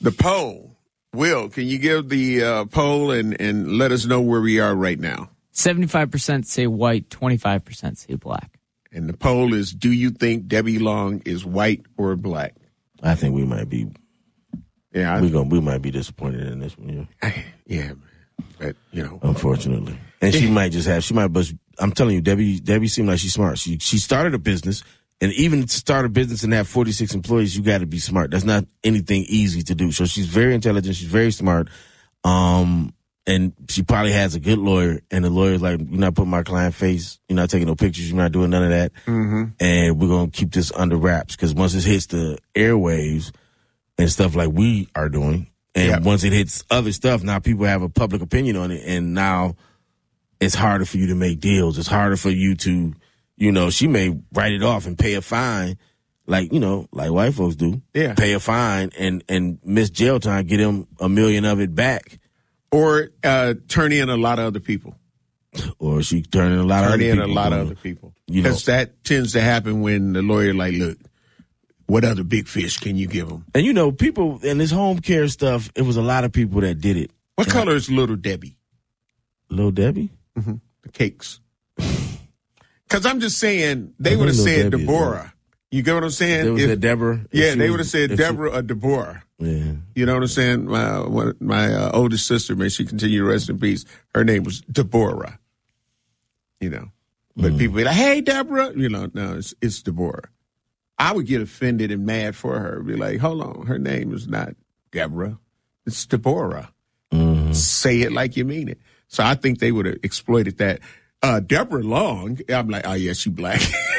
The poll. Will, can you give the poll and let us know where we are right now? 75% say white, 25% say black. And the poll is, do you think Debbie Long is white or black? I think we might be. Yeah, we might be disappointed in this one. Yeah, but unfortunately, and she might just have. She might, but I'm telling you, Debbie seemed like she's smart. She started a business, and even to start a business and have 46 employees, you got to be smart. That's not anything easy to do. So she's very intelligent. She's very smart. And she probably has a good lawyer, and the lawyer's like, you're not putting my client face, you're not taking no pictures, you're not doing none of that, and we're going to keep this under wraps, because once it hits the airwaves and stuff like we are doing, and once it hits other stuff, now people have a public opinion on it, and now it's harder for you to make deals. It's harder for you to, she may write it off and pay a fine, like white folks do. Yeah. Pay a fine and miss jail time, get them $1 million of it back. Or turn in a lot of other people. Or she turn in a lot of other people. Because that tends to happen when the lawyer look, what other big fish can you give them? And people in this home care stuff, it was a lot of people that did it. What color is Little Debbie? Little Debbie? Mm-hmm. The cakes. Because I'm just saying, they would have said Debbie Deborah. You get what I'm saying? They would have said Deborah. Yeah, they would have said Deborah or Deborah. Yeah. You know what I'm saying? My oldest sister, may she continue to rest in peace, her name was Deborah. But people be like, hey, Deborah. No, it's Deborah. I would get offended and mad for her. Be like, hold on, her name is not Deborah. It's Deborah. Mm-hmm. Say it like you mean it. So I think they would have exploited that. Deborah Long, I'm like, oh, yeah, she black.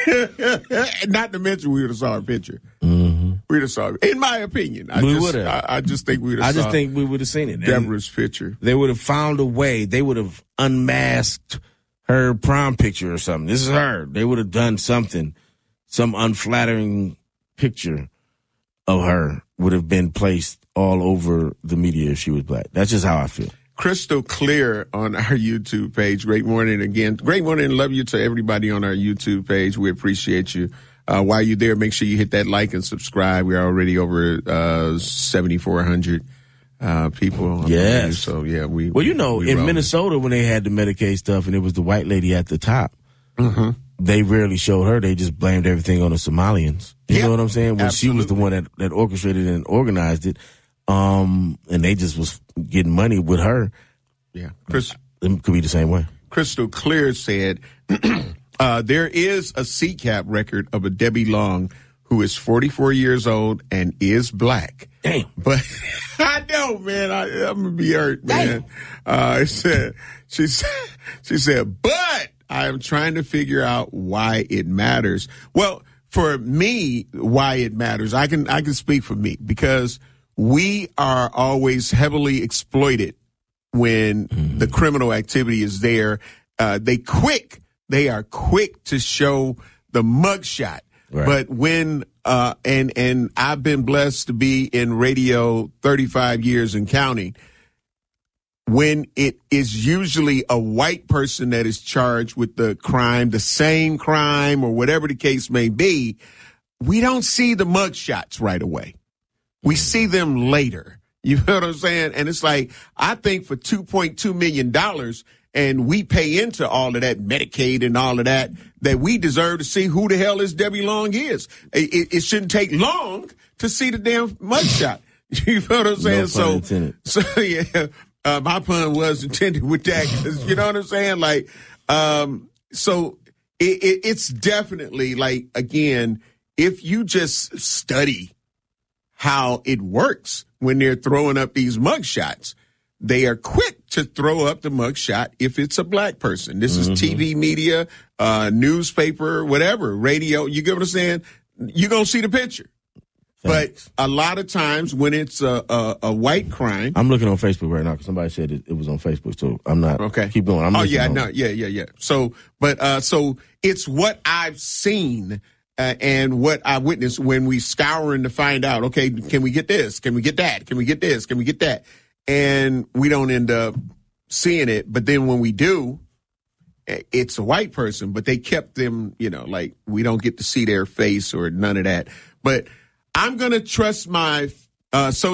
Not to mention we would have saw her picture. Mm-hmm. We would have saw her. In my opinion. We would have. I just think we would have I just think we would have seen it. Deborah's picture. They would have found a way. They would have unmasked her prom picture or something. This is her. They would have done something. Some unflattering picture of her would have been placed all over the media if she was black. That's just how I feel. Crystal clear on our YouTube page. Great morning again. Great morning and love you to everybody on our YouTube page. We appreciate you. While you're there, make sure you hit that like and subscribe. We're already over 7,400 people. Yes. So, yeah. In Minnesota, when they had the Medicaid stuff and it was the white lady at the top, they rarely showed her. They just blamed everything on the Somalians. You know what I'm saying? When she was the one that orchestrated and organized it. And they just was getting money with her. Yeah. It could be the same way. Crystal Clear said, there is a CCAP record of a Debbie Long who is 44 years old and is black. Damn. But I know, man, I'm going to be hurt, man. She said, but I am trying to figure out why it matters. Well, for me, why it matters, I can speak for me, because we are always heavily exploited when the criminal activity is there. They are quick to show the mugshot. Right. But when, and I've been blessed to be in radio 35 years and counting, when it is usually a white person that is charged with the crime, the same crime or whatever the case may be, we don't see the mugshots right away. We see them later. You know what I'm saying? And it's like, I think for $2.2 million, and we pay into all of that Medicaid and all of that we deserve to see who the hell this Debbie Long is. It shouldn't take long to see the damn mugshot. You know what I'm saying? So yeah, my pun was intended with that. You know what I'm saying? Like, so it's definitely like, again, if you just study how it works when they're throwing up these mugshots, they are quick to throw up the mugshot if it's a black person. This is TV media, newspaper, whatever, radio. You get what I'm saying? You're going to see the picture. Thanks. But a lot of times when it's a white crime. I'm looking on Facebook right now because somebody said it was on Facebook, so I'm not. Okay. Keep going. Yeah. So it's what I've seen. And what I witnessed when we scouring to find out, okay, can we get this? Can we get that? Can we get this? Can we get that? And we don't end up seeing it. But then when we do, it's a white person, but they kept them, like we don't get to see their face or none of that. But I'm going to trust my social